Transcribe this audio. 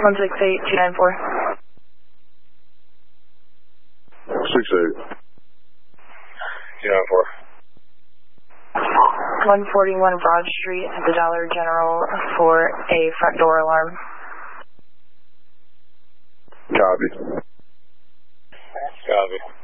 168-294. 68. 294. 141 Broad Street at the Dollar General for a front door alarm. Copy. Copy.